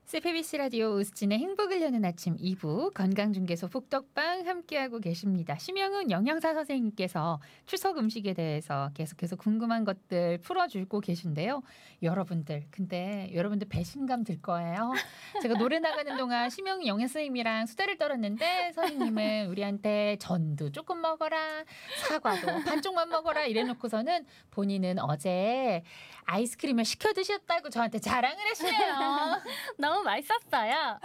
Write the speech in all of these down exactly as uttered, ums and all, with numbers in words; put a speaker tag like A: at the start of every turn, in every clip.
A: 씨피비씨 라디오 우스진의 행복을 여는 아침 이 부 건강중개소 북덕방 함께하고 계십니다. 심영은 영양사 선생님께서 추석 음식에 대해서 계속해서 궁금한 것들 풀어주고 계신데요. 여러분들 근데 여러분들 배신감 들 거예요. 제가 노래 나가는 동안 심영은 영양 선생님이랑 수다를 떨었는데 선생님은 우리한테 전도 조금 먹어라, 사과도 반쪽만 먹어라 이래놓고서는 본인은 어제 아이스크림을 시켜 드셨다고 저한테 자랑을 하시네요.
B: 너무 맛있었어요.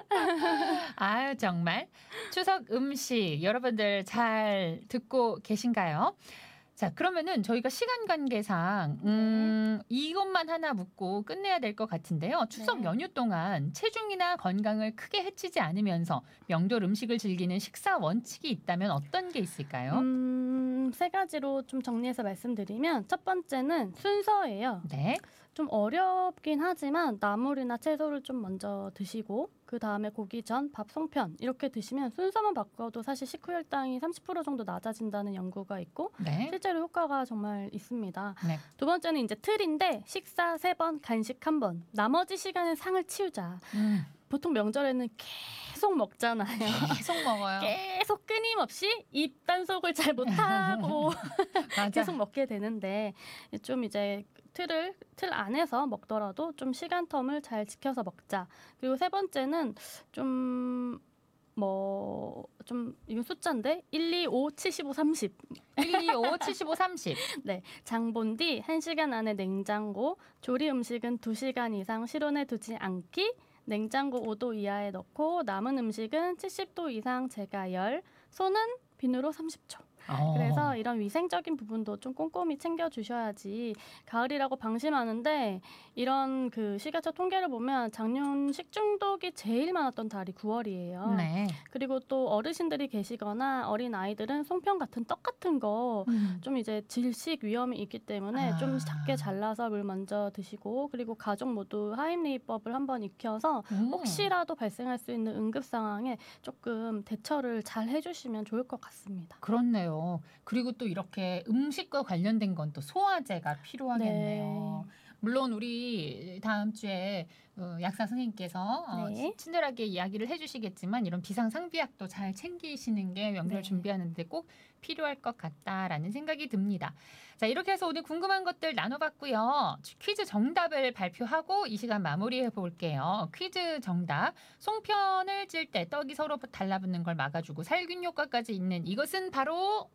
A: 아유 정말 추석 음식 여러분들 잘 듣고 계신가요? 자 그러면은 저희가 시간 관계상 음, 이것만 하나 묻고 끝내야 될 것 같은데요. 추석
B: 네.
A: 연휴 동안 체중이나 건강을 크게 해치지 않으면서 명절 음식을 즐기는 식사 원칙이 있다면 어떤 게 있을까요?
B: 음, 세 가지로 좀 정리해서 말씀드리면 첫 번째는 순서예요.
A: 네.
B: 좀 어렵긴 하지만 나물이나 채소를 좀 먼저 드시고 그 다음에 고기 전, 밥 송편 이렇게 드시면 순서만 바꿔도 사실 식후 혈당이 삼십 퍼센트 정도 낮아진다는 연구가 있고
A: 네.
B: 실제로 효과가 정말 있습니다.
A: 네.
B: 두 번째는 이제 틀인데 식사 세 번, 간식 한 번. 나머지 시간에 상을 치우자.
A: 음,
B: 보통 명절에는 계속 먹잖아요.
A: 계속 먹어요.
B: 계속 끊임없이 입 단속을 잘 못하고
A: 맞아.
B: 계속 먹게 되는데 좀 이제 틀을 틀 안에서 먹더라도 좀 시간 텀을 잘 지켜서 먹자. 그리고 세 번째는 좀 뭐 좀 이건 숫자인데 일, 이, 오, 칠십오, 삼십.
A: 일, 이, 오, 칠십오, 삼십.
B: 네, 장본 뒤 한 시간 안에 냉장고, 조리 음식은 두 시간 이상 실온에 두지 않기, 냉장고 오 도 이하에 넣고 남은 음식은 칠십 도 이상 재가열, 손은 비누로 삼십 초.
A: 어.
B: 그래서 이런 위생적인 부분도 좀 꼼꼼히 챙겨주셔야지. 가을이라고 방심하는데 이런 그 식약처 통계를 보면 작년 식중독이 제일 많았던 달이 구월이에요.
A: 네.
B: 그리고 또 어르신들이 계시거나 어린 아이들은 송편 같은 떡 같은 거 좀
A: 음.
B: 이제 질식 위험이 있기 때문에
A: 아.
B: 좀 작게 잘라서 물 먼저 드시고 그리고 가족 모두 하임리히법을 한번 익혀서
A: 음.
B: 혹시라도 발생할 수 있는 응급 상황에 조금 대처를 잘 해주시면 좋을 것 같습니다.
A: 그렇네요. 그리고 또 이렇게 음식과 관련된 건 또 소화제가 필요하겠네요.
B: 네.
A: 물론 우리 다음 주에 어, 약사 선생님께서 어,
B: 네.
A: 친절하게 이야기를 해주시겠지만 이런 비상상비약도 잘 챙기시는 게 명절
B: 네.
A: 준비하는데 꼭 필요할 것 같다라는 생각이 듭니다. 자 이렇게 해서 오늘 궁금한 것들 나눠봤고요. 퀴즈 정답을 발표하고 이 시간 마무리해 볼게요. 퀴즈 정답. 송편을 찔 때 떡이 서로 달라붙는 걸 막아주고 살균 효과까지 있는 이것은 바로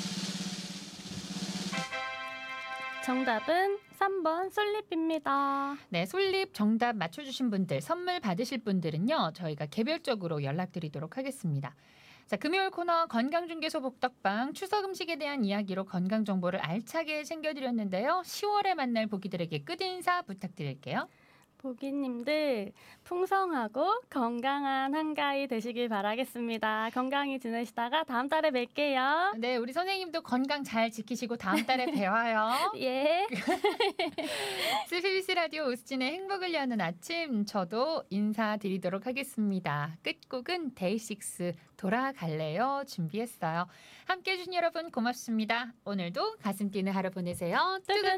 B: 정답은 삼 번 솔잎입니다.
A: 네, 솔잎 정답 맞춰주신 분들, 선물 받으실 분들은요, 저희가 개별적으로 연락드리도록 하겠습니다. 자, 금요일 코너 건강중개소 복덕방 추석 음식에 대한 이야기로 건강 정보를 알차게 챙겨드렸는데요. 시월에 만날 보기들에게 끝인사 부탁드릴게요.
B: 보기님들 풍성하고 건강한 한가위 되시길 바라겠습니다. 건강히 지내시다가 다음 달에 뵐게요.
A: 네, 우리 선생님도 건강 잘 지키시고 다음 달에 뵈와요.
B: 예.
A: 씨피비씨 라디오 우스진의 행복을 여는 아침 저도 인사드리도록 하겠습니다. 끝곡은 데이식스 돌아갈래요 준비했어요. 함께해 주신 여러분 고맙습니다. 오늘도 가슴 뛰는 하루 보내세요.
B: 뜨근